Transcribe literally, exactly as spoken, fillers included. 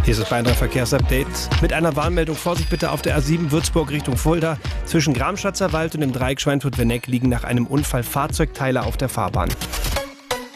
Hier ist das Bayern drei Verkehrsupdate. Mit einer Warnmeldung: Vorsicht bitte auf der A sieben Würzburg Richtung Fulda. Zwischen Gramschatzer Wald und dem Dreieck Schweinfurt-Wenneck liegen nach einem Unfall Fahrzeugteile auf der Fahrbahn.